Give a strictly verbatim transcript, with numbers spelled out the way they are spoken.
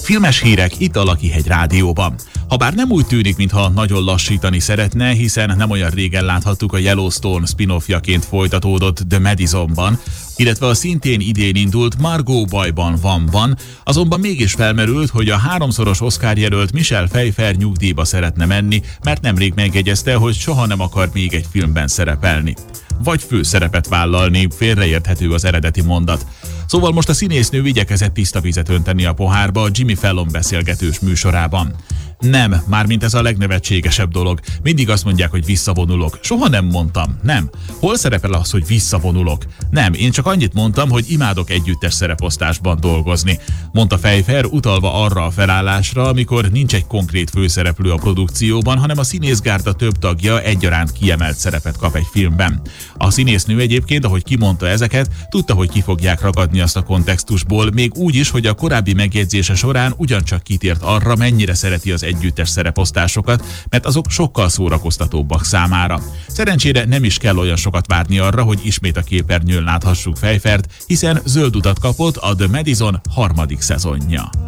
Filmes hírek itt a Lakihegy Rádióban. Habár nem úgy tűnik, mintha nagyon lassítani szeretne, hiszen nem olyan régen láthattuk a Yellowstone spin-offjaként folytatódott The Madisonban, illetve a szintén idén indult Margot bajban vanban, azonban mégis felmerült, hogy a háromszoros Oscar jelölt Michelle Pfeiffer nyugdíjba szeretne menni, mert nemrég megjegyezte, hogy soha nem akar még egy filmben szerepelni. Vagy főszerepet vállalni, félreérthető az eredeti mondat. Szóval most a színésznő igyekezett tiszta vizet önteni a pohárba a Jimmy Fallon beszélgetős műsorában. Nem, mármint ez a legnevetségesebb dolog. Mindig azt mondják, hogy visszavonulok. Soha nem mondtam, nem. Hol szerepel az, hogy visszavonulok? Nem, én csak annyit mondtam, hogy imádok együttes szereposztásban dolgozni, mondta Pfeiffer, utalva arra a felállásra, amikor nincs egy konkrét főszereplő a produkcióban, hanem a színészgárda több tagja egyaránt kiemelt szerepet kap egy filmben. A színésznő egyébként, ahogy kimondta ezeket, tudta, hogy ki fogják ragadni azt a kontextusból, még úgy is, hogy a korábbi megjegyzése során ugyancsak kitért arra, mennyire szereti az együttes szereposztásokat, mert azok sokkal szórakoztatóbbak számára. Szerencsére nem is kell olyan sokat várni arra, hogy ismét a képernyőn láthassuk Pfeiffert, hiszen zöld utat kapott a The Madison harmadik szezonja.